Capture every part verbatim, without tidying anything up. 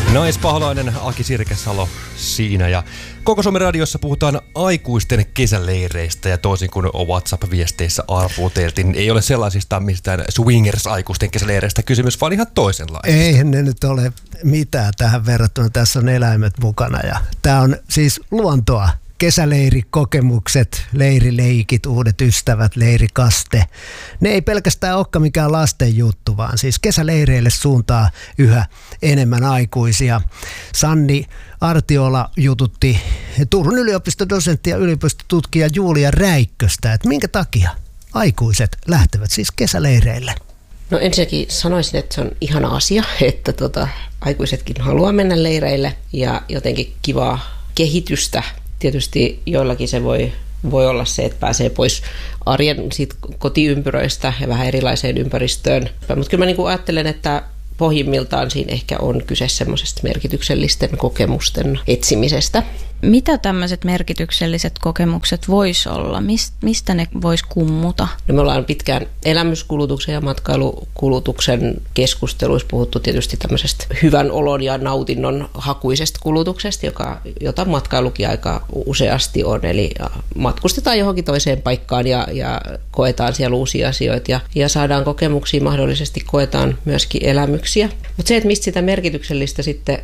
Naispaholainen Aki Sirkesalo siinä ja Koko Suomen radiossa puhutaan aikuisten kesäleireistä ja toisin kuin WhatsApp-viesteissä arvuteltiin, ei ole sellaisista mistään swingers-aikuisten kesäleireistä kysymys, vaan ihan toisenlaisista. Eihän ne nyt ole mitään tähän verrattuna, tässä on eläimet mukana ja tämä on siis luontoa. Kesäleirikokemukset, leirileikit, uudet ystävät, leirikaste. Ne ei pelkästään olekaan mikään lasten juttu, vaan siis kesäleireille suuntaa yhä enemmän aikuisia. Sanni Artiola jututti Turun yliopiston dosentti ja yliopistotutkija Julia Räikköstä, että minkä takia aikuiset lähtevät siis kesäleireille. No ensinnäkin sanoisin, että se on ihana asia, että tota, aikuisetkin haluaa mennä leireille ja jotenkin kivaa kehitystä. Tietysti joillakin se voi, voi olla se, että pääsee pois arjen siitä kotiympyröistä ja vähän erilaiseen ympäristöön. Mutta kyllä mä niin kuin ajattelen, että pohjimmiltaan siinä ehkä on kyse semmoisesta merkityksellisten kokemusten etsimisestä. Mitä tämmöiset merkitykselliset kokemukset vois olla? Mistä ne vois kummuta? No me ollaan pitkään elämyskulutuksen ja matkailukulutuksen keskusteluissa puhuttu tietysti tämmöisestä hyvän olon ja nautinnon hakuisesta kulutuksesta, joka, jota matkailukin aika useasti on. Eli matkustetaan johonkin toiseen paikkaan ja, ja koetaan siellä uusia asioita ja, ja saadaan kokemuksia, mahdollisesti koetaan myöskin elämyksiä. Mutta se, että mistä sitä merkityksellistä sitten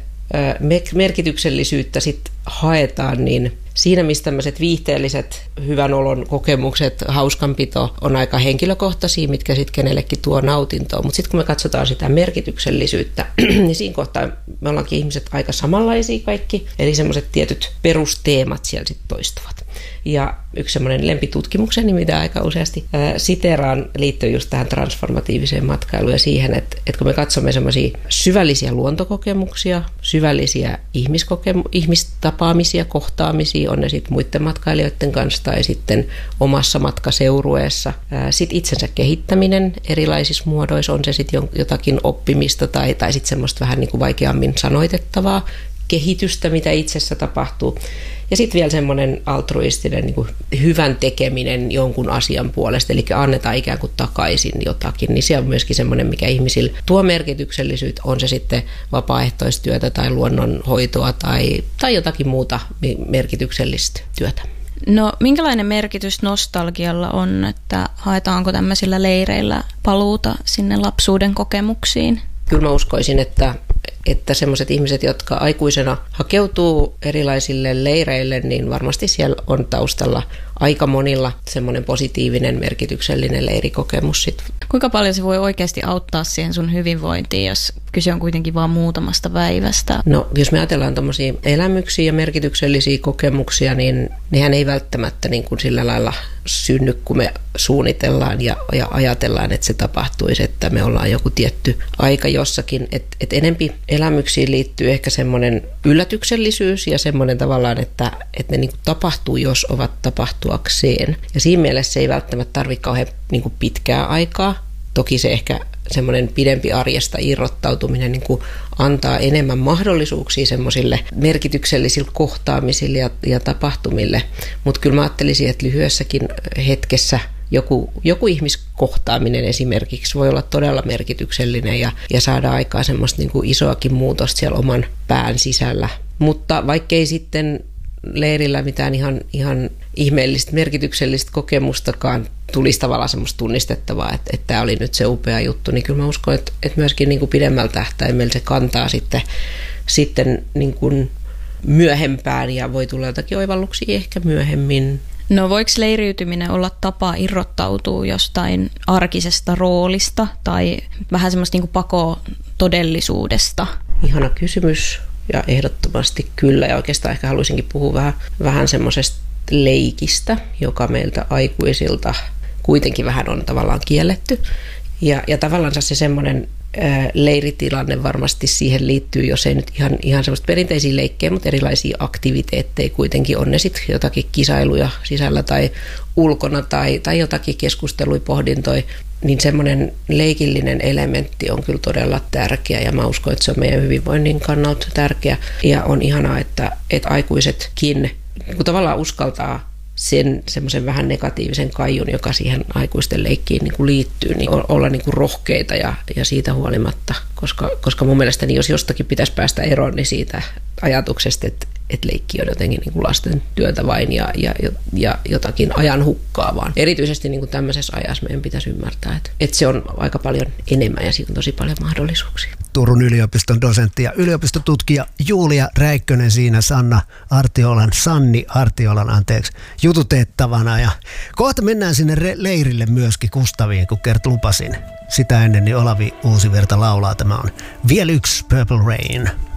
merkityksellisyyttä sit haetaan, niin siinä missä tämmöiset viihteelliset hyvän olon kokemukset, hauskanpito on aika henkilökohtaisia, mitkä sitten kenellekin tuo nautintoa. Mutta sitten kun me katsotaan sitä merkityksellisyyttä, niin siinä kohtaa me ollaankin ihmiset aika samanlaisia kaikki. Eli semmoiset tietyt perusteemat siellä sitten toistuvat. Ja yksi semmoinen lempitutkimukseni, mitä aika useasti ää, siteraan, liittyy just tähän transformatiiviseen matkailuun ja siihen, että, että kun me katsomme semmoisia syvällisiä luontokokemuksia, syvällisiä ihmiskokemu- ihmistapaamisia, kohtaamisia, on ne sitten muiden matkailijoiden kanssa tai sitten omassa matkaseurueessa. Sitten itsensä kehittäminen erilaisissa muodoissa, on se sitten jotakin oppimista tai, tai sitten semmoista vähän niin kuin vaikeammin sanoitettavaa kehitystä, mitä itsessä tapahtuu. Ja sitten vielä semmoinen altruistinen niin kuin hyvän tekeminen jonkun asian puolesta, eli annetaan ikään kuin takaisin jotakin, niin se on myöskin semmoinen, mikä ihmisillä tuo merkityksellisyyttä, on se sitten vapaaehtoistyötä tai luonnonhoitoa tai, tai jotakin muuta merkityksellistä työtä. No minkälainen merkitys nostalgialla on, että haetaanko tämmöisillä leireillä paluuta sinne lapsuuden kokemuksiin? Kyllä mä uskoisin, että että semmoiset ihmiset, jotka aikuisena hakeutuu erilaisille leireille, niin varmasti siellä on taustalla aika monilla semmoinen positiivinen, merkityksellinen leirikokemus sit. Kuinka paljon se voi oikeasti auttaa siihen sun hyvinvointiin, jos kyse on kuitenkin vain muutamasta päivästä? No, jos me ajatellaan tommosia elämyksiä ja merkityksellisiä kokemuksia, niin nehän ei välttämättä niin kuin sillä lailla synny, kun me suunnitellaan ja, ja ajatellaan, että se tapahtuisi, että me ollaan joku tietty aika jossakin. Että et enempi elämyksiin liittyy ehkä semmoinen yllätyksellisyys ja semmoinen tavallaan, että, että ne niin kuin tapahtuu, jos ovat tapahtuakseen. Ja siinä mielessä se ei välttämättä tarvitse kauhean niin kuin pitkää aikaa. Toki se ehkä semmoinen pidempi arjesta irrottautuminen niin kuin antaa enemmän mahdollisuuksia semmoisille merkityksellisille kohtaamisille ja, ja tapahtumille. Mutta kyllä mä ajattelisin, että lyhyessäkin hetkessä joku, joku ihmiskohtaaminen esimerkiksi voi olla todella merkityksellinen ja, ja saada aikaan semmoista niin kuin isoakin muutosta siellä oman pään sisällä. Mutta vaikkei sitten leirillä mitään ihan, ihan ihmeellistä, merkityksellistä kokemustakaan tulisi tavallaan semmoista tunnistettavaa, että, että tämä oli nyt se upea juttu, niin kyllä mä uskon, että, että myöskin niin kuin pidemmällä tähtäimellä se kantaa sitten, sitten niin kuin myöhempään ja voi tulla jotakin oivalluksia ehkä myöhemmin. No voiko leiriytyminen olla tapa irrottautua jostain arkisesta roolista tai vähän semmoista niin kuin pakoa todellisuudesta? Ihana kysymys. Ja ehdottomasti kyllä, ja oikeastaan ehkä haluaisinkin puhua vähän, vähän semmoisesta leikistä, joka meiltä aikuisilta kuitenkin vähän on tavallaan kielletty. Ja, ja tavallaan se semmoinen ää, leiritilanne varmasti siihen liittyy, jos ei nyt ihan, ihan semmoista perinteisiä leikkejä, mutta erilaisia aktiviteetteja kuitenkin on ne sitten jotakin kisailuja sisällä tai ulkona tai, tai jotakin keskustelui, pohdintoi. Niin semmoinen leikillinen elementti on kyllä todella tärkeä ja mä uskon, että se on meidän hyvinvoinnin kannalta tärkeä. Ja on ihanaa, että, että aikuisetkin niin tavallaan uskaltaa sen semmoisen vähän negatiivisen kaijun, joka siihen aikuisten leikkiin niin kuin liittyy, niin olla niin kuin rohkeita ja, ja siitä huolimatta, koska, koska mun mielestäni jos jostakin pitäisi päästä eroon, niin siitä ajatuksesta, että, että leikki on jotenkin niin kuin lasten työtä vain ja, ja, ja jotakin ajan hukkaa vaan. Erityisesti niin kuin tämmöisessä ajassa meidän pitäisi ymmärtää, että, että se on aika paljon enemmän ja siinä on tosi paljon mahdollisuuksia. Turun yliopiston dosentti ja yliopistotutkija Julia Räikkönen siinä Sanna Artiolan, Sanni Artiolan anteeksi, jututettavana. Ja kohta mennään sinne re- leirille myöskin Kustaviin, kun Kert lupasin. Sitä ennen niin Olavi Uusivirta laulaa. Tämä on vielä yksi Purple Rain.